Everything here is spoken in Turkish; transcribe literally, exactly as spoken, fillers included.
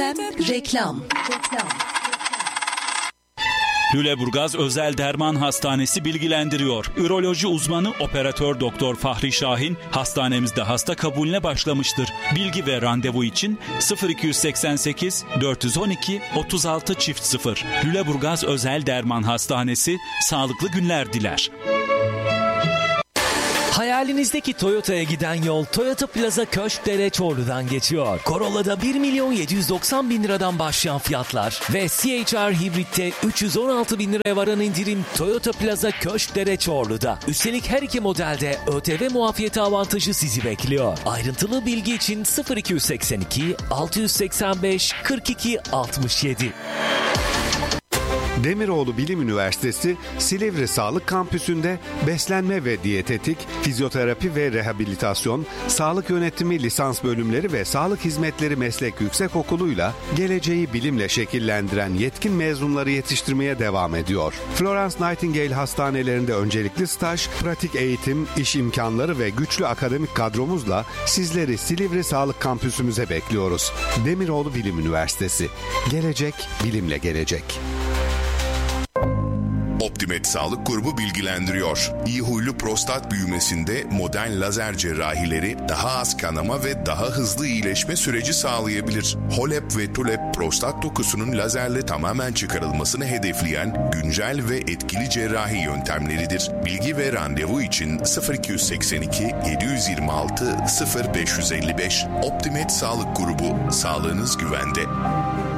Gündem reklam. Reklam. Lüleburgaz Özel Derman Hastanesi bilgilendiriyor. Üroloji uzmanı operatör doktor Fahri Şahin hastanemizde hasta kabulüne başlamıştır. Bilgi ve randevu için sıfır iki seksen sekiz dört on iki otuz altı çift sıfır. Lüleburgaz Özel Derman Hastanesi sağlıklı günler diler. Hayalinizdeki Toyota'ya giden yol Toyota Plaza Köşkdere Çorlu'dan geçiyor. Corolla'da bir milyon yedi yüz doksan bin liradan başlayan fiyatlar ve C H R Hibrit'te üç yüz on altı bin liraya varan indirim Toyota Plaza Köşkdere Çorlu'da. Üstelik her iki modelde ÖTV muafiyeti avantajı sizi bekliyor. Ayrıntılı bilgi için sıfır iki seksen iki altı seksen beş kırk iki altmış yedi. Demiroğlu Bilim Üniversitesi Silivri Sağlık Kampüsü'nde beslenme ve diyetetik, fizyoterapi ve rehabilitasyon, sağlık yönetimi lisans bölümleri ve sağlık hizmetleri meslek yüksekokulu'yla geleceği bilimle şekillendiren yetkin mezunları yetiştirmeye devam ediyor. Florence Nightingale hastanelerinde öncelikli staj, pratik eğitim, iş imkanları ve güçlü akademik kadromuzla sizleri Silivri Sağlık Kampüsümüze bekliyoruz. Demiroğlu Bilim Üniversitesi. Gelecek bilimle gelecek. Optimed Sağlık Grubu bilgilendiriyor. İyi huylu prostat büyümesinde modern lazer cerrahileri daha az kanama ve daha hızlı iyileşme süreci sağlayabilir. HOLEP ve TULEP prostat dokusunun lazerle tamamen çıkarılmasını hedefleyen güncel ve etkili cerrahi yöntemleridir. Bilgi ve randevu için sıfır iki seksen iki yedi yirmi altı sıfır beş elli beş. Optimed Sağlık Grubu, sağlığınız güvende.